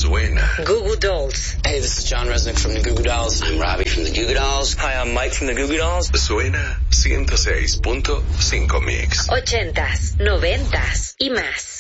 Suena. Goo Goo Dolls. Hey, this is John Resnick from the Goo Goo Dolls. I'm Robbie from the Goo Goo Dolls. Hi, I'm Mike from the Goo Goo Dolls. Suena 106.5 Mix. 80s, 90s y más.